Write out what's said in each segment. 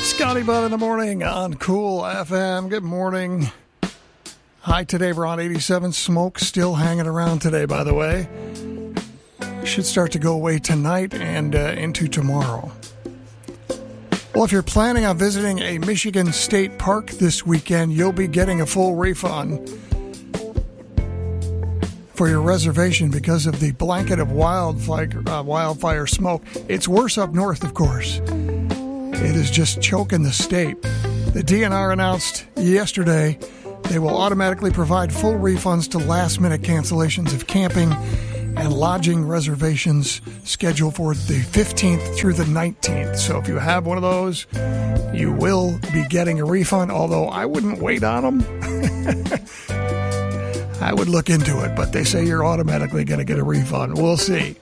Scotty Budd in the morning on Cool FM. Good morning. High today around 87. Smoke still hanging around today, by the way. Should start to go away tonight and into tomorrow. Well, if you're planning on visiting a Michigan State Park this weekend, you'll be getting a full refund for your reservation because of the blanket of wildfire smoke. It's worse up north, of course. It is just choking the state. The DNR announced yesterday they will automatically provide full refunds to last-minute cancellations of camping and lodging reservations scheduled for the 15th through the 19th. So if you have one of those, you will be getting a refund, although I wouldn't wait on them. I would look into it, but they say you're automatically going to get a refund. We'll see.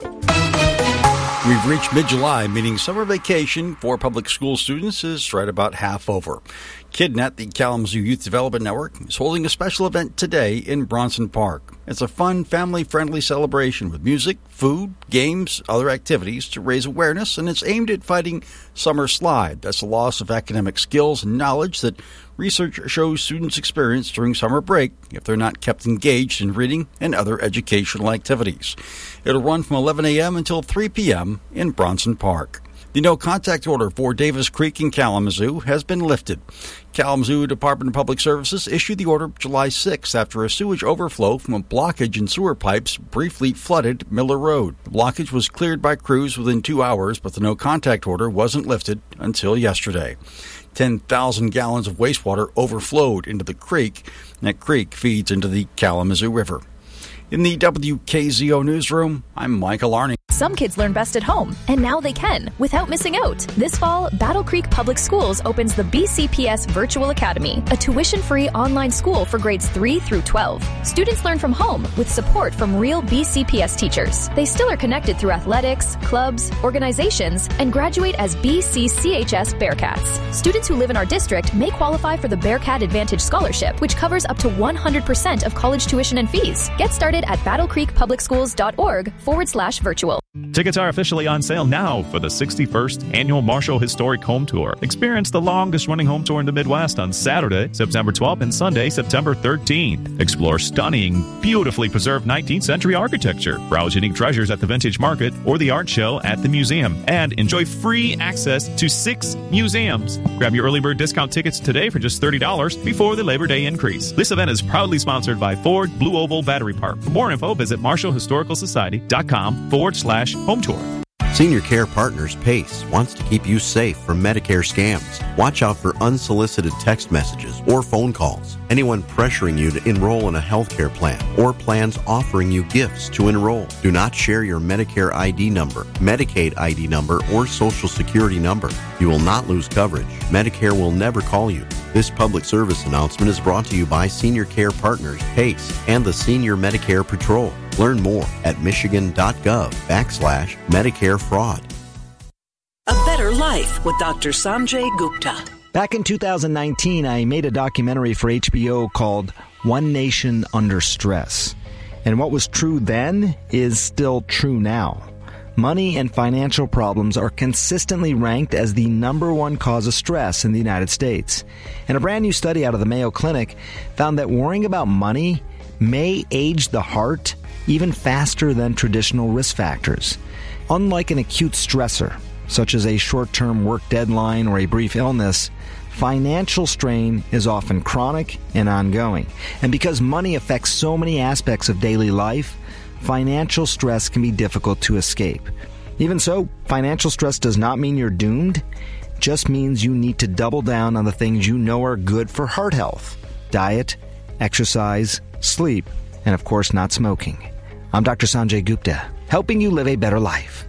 We've reached mid-July, meaning summer vacation for public school students is right about half over. KidNet, the Kalamazoo Youth Development Network, is holding a special event today in Bronson Park. It's a fun, family-friendly celebration with music, food, games, other activities to raise awareness, and it's aimed at fighting summer slide. That's the loss of academic skills and knowledge that research shows students experience during summer break if they're not kept engaged in reading and other educational activities. It'll run from 11 a.m. until 3 p.m. in Bronson Park. The no-contact order for Davis Creek in Kalamazoo has been lifted. Kalamazoo Department of Public Services issued the order July 6 after a sewage overflow from a blockage in sewer pipes briefly flooded Miller Road. The blockage was cleared by crews within 2 hours, but the no-contact order wasn't lifted until yesterday. 10,000 gallons of wastewater overflowed into the creek, and that creek feeds into the Kalamazoo River. In the WKZO newsroom, I'm Michael Arning. Some kids learn best at home, and now they can, without missing out. This fall, Battle Creek Public Schools opens the BCPS Virtual Academy, a tuition-free online school for grades 3 through 12. Students learn from home with support from real BCPS teachers. They still are connected through athletics, clubs, organizations, and graduate as BCCHS Bearcats. Students who live in our district may qualify for the Bearcat Advantage Scholarship, which covers up to 100% of college tuition and fees. Get started at battlecreekpublicschools.org/virtual. Tickets are officially on sale now for the 61st Annual Marshall Historic Home Tour. Experience the longest-running home tour in the Midwest on Saturday, September 12th, and Sunday, September 13th. Explore stunning, beautifully preserved 19th century architecture, browse unique treasures at the Vintage Market or the art show at the museum, and enjoy free access to 6 museums. Grab your early bird discount tickets today for just $30 before the Labor Day increase. This event is proudly sponsored by Ford Blue Oval Battery Park. For more info, visit marshallhistoricalsociety.com/home tour. Senior Care Partners PACE wants to keep you safe from Medicare scams. Watch out for unsolicited text messages or phone calls. Anyone pressuring you to enroll in a healthcare plan or plans offering you gifts to enroll. Do not share your Medicare ID number, Medicaid ID number, or Social Security number. You will not lose coverage. Medicare will never call you. This public service announcement is brought to you by Senior Care Partners, PACE, and the Senior Medicare Patrol. Learn more at michigan.gov/Medicare fraud. A Better Life with Dr. Sanjay Gupta. Back in 2019, I made a documentary for HBO called One Nation Under Stress. And what was true then is still true now. Money and financial problems are consistently ranked as the #1 cause of stress in the United States. And a brand new study out of the Mayo Clinic found that worrying about money may age the heart even faster than traditional risk factors. Unlike an acute stressor, such as a short-term work deadline or a brief illness, financial strain is often chronic and ongoing. And because money affects so many aspects of daily life, financial stress can be difficult to escape. Even so, financial stress does not mean you're doomed. It just means you need to double down on the things you know are good for heart health: diet, exercise, sleep, and of course not smoking. I'm Dr. Sanjay Gupta, helping you live a better life.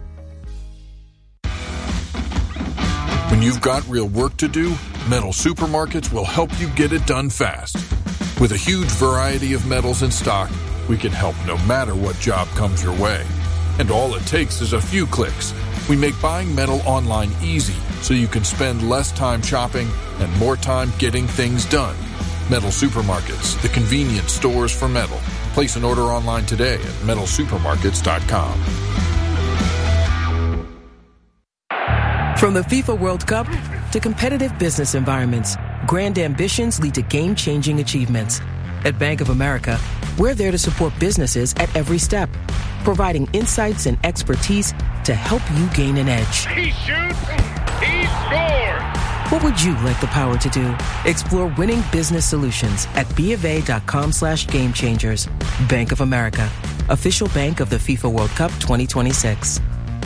When you've got real work to do, Metal Supermarkets will help you get it done fast. With a huge variety of metals in stock, we can help no matter what job comes your way. And all it takes is a few clicks. We make buying metal online easy so you can spend less time shopping and more time getting things done. Metal Supermarkets, the convenient stores for metal. Place an order online today at metalsupermarkets.com. From the FIFA World Cup to competitive business environments, grand ambitions lead to game-changing achievements. At Bank of America, we're there to support businesses at every step, providing insights and expertise to help you gain an edge. He shoots, he scores! What would you like the power to do? Explore winning business solutions at BofA.com/gamechangers. Bank of America, official bank of the FIFA World Cup 2026.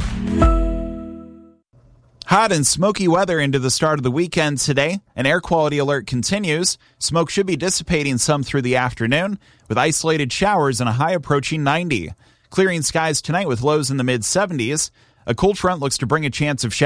Hot and smoky weather into the start of the weekend today. An air quality alert continues. Smoke should be dissipating some through the afternoon, with isolated showers and a high approaching 90. Clearing skies tonight with lows in the mid-70s. A cold front looks to bring a chance of showers